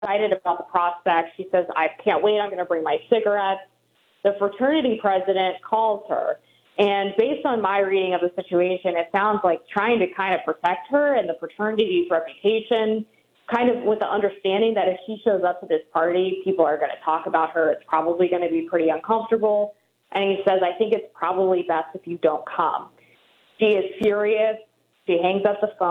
excited about the prospect. She says, I can't wait. I'm going to bring my cigarettes. The fraternity president calls her. And based on my reading of the situation, it sounds like trying to kind of protect her and the fraternity's reputation, kind of with the understanding that if she shows up to this party, people are going to talk about her. It's probably going to be pretty uncomfortable. And he says, I think it's probably best if you don't come. She is furious. She hangs up the phone.